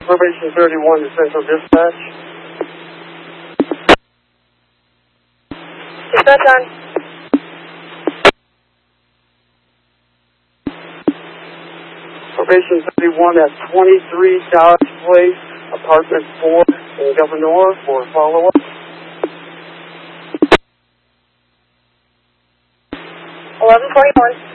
Probation 31 to Central Dispatch. Dispatch on. Probation 31 at 23 Dodge Place, Apartment 4 in Governor for follow-up. 1141.